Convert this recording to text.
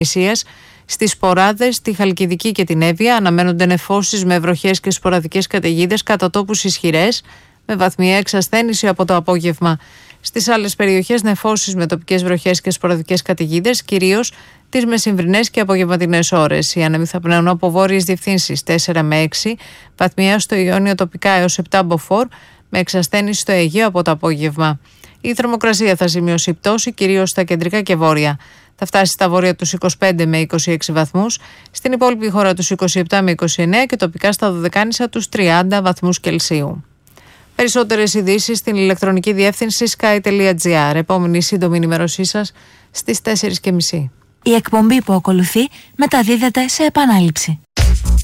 Στις Ποράδες, τη Χαλκιδική και την Εύβοια αναμένονται νεφώσεις με βροχές και σποραδικές καταιγίδες κατά τόπους ισχυρές, με βαθμιαία εξασθένηση από το απόγευμα. Στις άλλες περιοχές, νεφώσεις με τοπικές βροχές και σποραδικές καταιγίδες, κυρίως τις μεσημβρινές και απογευματινές ώρες. Οι άνεμοι θα πνέουν από βόρειες διευθύνσεις 4 με 6, βαθμιαία στο Ιόνιο τοπικά έως 7 μποφόρ, με εξασθένηση στο Αιγαίο από το απόγευμα. Η θερμοκρασία θα σημειώσει πτώση κυρίως στα κεντρικά και βόρεια. Θα φτάσει στα βόρεια τους 25 με 26 βαθμούς, στην υπόλοιπη χώρα τους 27 με 29 και τοπικά στα Δωδεκάνησα τους 30 βαθμούς Κελσίου. Περισσότερες ειδήσεις στην ηλεκτρονική διεύθυνση sky.gr. Επόμενη σύντομη ενημέρωσή σας στις 4:30. Η εκπομπή που ακολουθεί μεταδίδεται σε επανάληψη.